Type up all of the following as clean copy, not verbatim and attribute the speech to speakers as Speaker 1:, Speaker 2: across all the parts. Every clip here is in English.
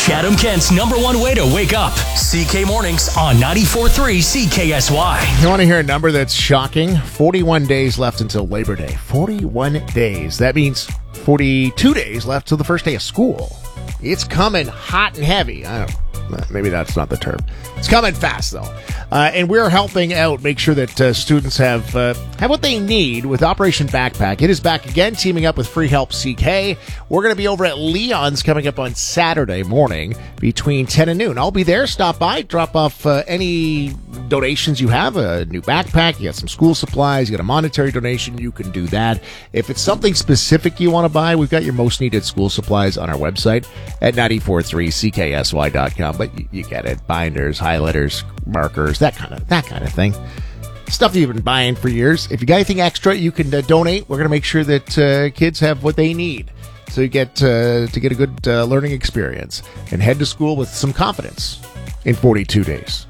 Speaker 1: Chatham-Kent's #1 way to wake up. CK Mornings on 94.3 CKSY.
Speaker 2: You want to hear a number that's shocking? 41 days left until Labor Day. 41 days. That means 42 days left till the first day of school. It's coming hot and heavy. I don't know. Maybe that's not the term. It's coming fast, though. And we're helping out, make sure that students have what they need with Operation Backpack. It is back again, teaming up with Free Help CK. We're going to be over at Leon's coming up on Saturday morning between 10 and noon. I'll be there. Stop by, drop off any donations you have. A new backpack, you got some school supplies, you got a monetary donation, you can do that. If it's something specific you want to buy, we've got your most needed school supplies on our website at 943cksy.com. But you get it. Binders, highlighters, markers, that kind of thing. Stuff that you've been buying for years. If you got anything extra, you can donate. We're going to make sure that kids have what they need so you get to get a good learning experience and head to school with some confidence in 42 days.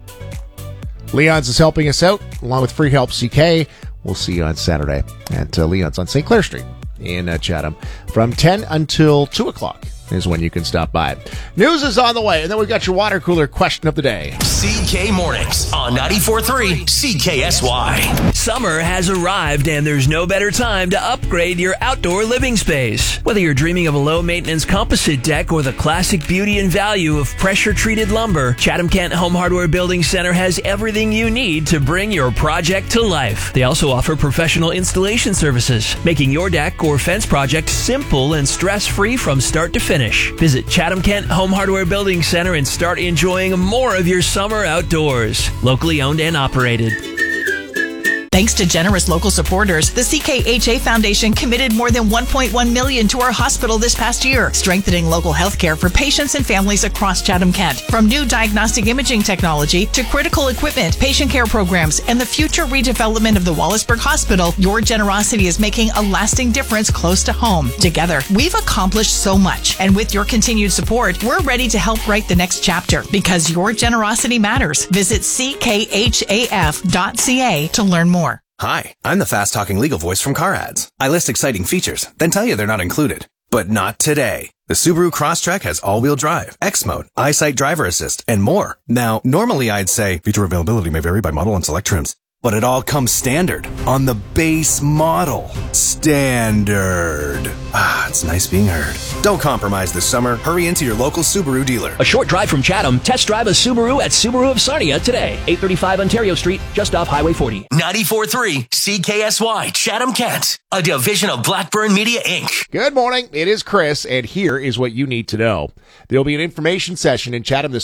Speaker 2: Leon's is helping us out along with Free Help CK. We'll see you on Saturday at Leon's on St. Clair Street in Chatham from 10 until 2 o'clock. Is when you can stop by. News is on the way, and then we've got your water cooler question of the day.
Speaker 1: CK Mornings on 94.3 CKSY.
Speaker 3: Summer has arrived, and there's no better time to upgrade your outdoor living space. Whether you're dreaming of a low-maintenance composite deck or the classic beauty and value of pressure-treated lumber, Chatham-Kent Home Hardware Building Center has everything you need to bring your project to life. They also offer professional installation services, making your deck or fence project simple and stress-free from start to finish. Visit Chatham-Kent Home Hardware Building Center and start enjoying more of your summer outdoors. Locally owned and operated.
Speaker 4: Thanks to generous local supporters, the CKHA Foundation committed more than $1.1 million to our hospital this past year, strengthening local health care for patients and families across Chatham-Kent. From new diagnostic imaging technology to critical equipment, patient care programs, and the future redevelopment of the Wallaceburg Hospital, your generosity is making a lasting difference close to home. Together, we've accomplished so much, and with your continued support, we're ready to help write the next chapter because your generosity matters. Visit ckhaf.ca to learn more.
Speaker 5: Hi, I'm the fast-talking legal voice from Car Ads. I list exciting features, then tell you they're not included. But not today. The Subaru Crosstrek has all-wheel drive, X-Mode, EyeSight driver assist, and more. Now, normally I'd say feature availability may vary by model and select trims, but it all comes standard on the base model. Standard. Ah, it's nice being heard. Don't compromise this summer. Hurry into your local Subaru dealer.
Speaker 1: A short drive from Chatham, test drive a Subaru at Subaru of Sarnia today. 835 Ontario Street, just off Highway 40. 94.3 CKSY, Chatham-Kent, a division of Blackburn Media, Inc.
Speaker 2: Good morning. It is Chris, and here is what you need to know. There will be an information session in Chatham this